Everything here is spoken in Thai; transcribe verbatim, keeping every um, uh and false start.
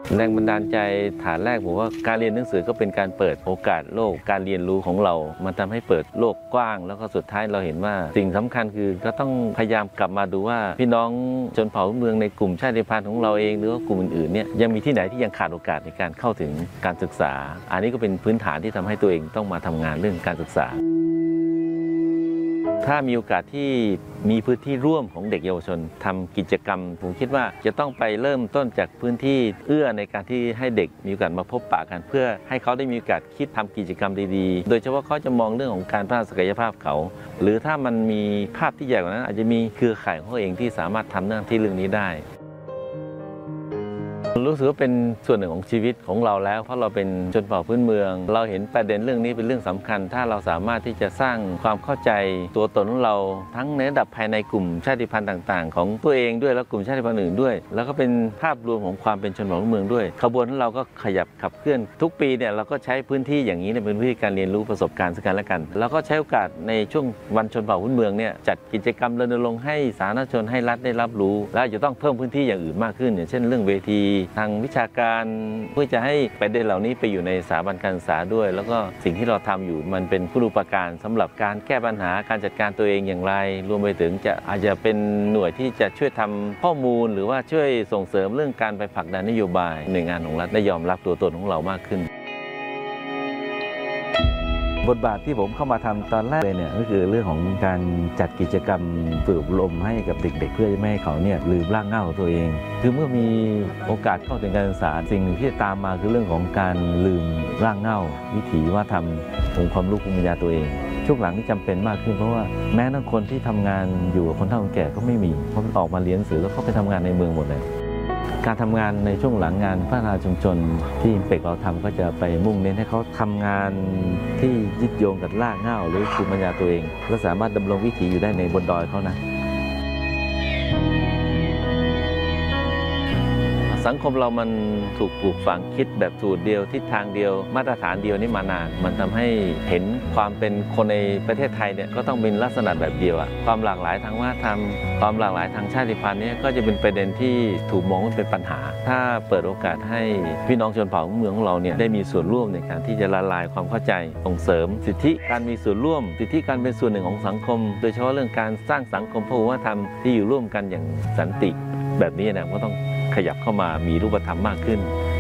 แรงบันดาลใจฐานแรกผมว่าการเรียนหนังสือก็เป็นการเปิดโอกาสโลกการเรียนรู้ของเรามันทำให้เปิดโลกกว้างแล้วก็สุดท้ายเราเห็นว่าสิ่งสำคัญคือก็ต้องพยายามกลับมาดูว่าพี่น้องชนเผ่าเมืองในกลุ่มชาติพันธุ์ของเราเองหรือว่ากลุ่มอื่นๆเนี่ยยังมีที่ไหนที่ยังขาดโอกาสในการเข้าถึงการศึกษาอันนี้ก็เป็นพื้นฐานที่ทำให้ตัวเองต้องมาทำงานเรื่องการศึกษาถ้ามีโอกาสที่มีพื้นที่ร่วมของเด็กเยาวชนทำกิจกรรมผมคิดว่าจะต้องไปเริ่มต้นจากพื้นที่เอื้อในการที่ให้เด็กมีโอกาสมาพบปะกันเพื่อให้เขาได้มีโอกาสคิดทำกิจกรรมดีๆโดยเฉพาะเขาจะมองเรื่องของการพัฒนาศักยภาพเขาหรือถ้ามันมีภาพที่ใหญ่กว่านั้นอาจจะมีเครือข่ายของเขาเองที่สามารถทำเรื่องที่เรื่องนี้ได้รู้สึกว่าเป็นส่วนหนึ่งของชีวิตของเราแล้วเพราะเราเป็นชนเผ่าพื้นเมืองเราเห็นประเด็นเรื่องนี้เป็นเรื่องสำคัญถ้าเราสามารถที่จะสร้างความเข้าใจตัวตนของเราทั้งในระดับภายในกลุ่มชาติพันธุ์ต่างๆของตัวเองด้วยแล้วกลุ่มชาติพันธุ์อื่นด้วยแล้วก็เป็นภาพรวมของความเป็นชนเผ่าพื้นเมืองด้วยขบวนของเราก็ขยับขับเคลื่อนทุกปีเนี่ยเราก็ใช้พื้นที่อย่างนี้เป็นพื้นที่การเรียนรู้ประสบการณ์ซึ่งกันและกันแล้วก็ใช้โอกาสในช่วงวันชนเผ่าพื้นเมืองเนี่ยจัดกิจกรรมรณรงค์ให้สาธารณชนให้รัฐได้รับรู้และจะต้องเพิ่มพื้นที่อย่างอื่นมากขึ้นอย่างเช่นเรื่องเวทีทางวิชาการเพื่อจะให้ประเด็นเหล่านี้ไปอยู่ในสถาบันการศึกษาด้วยแล้วก็สิ่งที่เราทำอยู่มันเป็นคุณูปการสำหรับการแก้ปัญหาการจัดการตัวเองอย่างไรรวมไปถึงจะอาจจะเป็นหน่วยที่จะช่วยทำข้อมูลหรือว่าช่วยส่งเสริมเรื่องการไปผลักดันนโยบายหน่วยงานของรัฐได้ยอมรับตัวตนของเรามากขึ้นบทบาทที่ผมเข้ามาทำตอนแรกเลยเนี่ยก็คือเรื่องของการจัดกิจกรรมฝึกอบรมให้กับเด็กๆเพื่อไม่ให้เขาเนี่ยลืมรากเหง้าของตัวเองคือเมื่อมีโอกาสเข้าถึงการศึกษาสิ่งหนึ่งที่จะตามมาคือเรื่องของการลืมรากเหง้าวิถีวัฒนธรรมองค์ความรู้ภูมิปัญญาตัวเองช่วงหลังนี่จำเป็นมากขึ้นเพราะว่าแม้ทั้งคนที่ทำงานอยู่กับคนเฒ่าคนแก่ก็ไม่มีเพราะออกมาเรียนหนังสือแล้วเขาไปทำงานในเมืองหมดเลยการทำงานในช่วงหลังงานพัฒนาชุมชนที่อิมเปกเราทำก็จะไปมุ่งเน้นให้เขาทำงานที่ยึดโยงกับรากเหง้าหรือภูมิปัญญาตัวเองและสามารถดำรงวิถีอยู่ได้ในบนดอยเขานะสังคมเรามันถูกปลูกฝังคิดแบบสูตรเดียวทิศทางเดียวมาตรฐานเดียวนี่มานานมันทำให้เห็นความเป็นคนในประเทศไทยเนี่ยก็ต้องเป็นลักษณะแบบเดียวอะความหลากหลายทางวัฒนธรรมความหลากหลายทางชาติพันธุ์นี้ก็จะเป็นประเด็นที่ถูกมองว่าเป็นปัญหาถ้าเปิดโอกาสให้พี่น้องชนเผ่าเมืองของเราเนี่ยได้มีส่วนร่วมในการที่จะละลายความเข้าใจส่งเสริมสิทธิการมีส่วนร่วมสิทธิการเป็นส่วนหนึ่งของสังคมโดยเฉพาะเรื่องการสร้างสังคมพหุวัฒนธรรมที่อยู่ร่วมกันอย่างสันติแบบนี้นะก็ต้องขยับเข้ามามีรูปธรรมมากขึ้น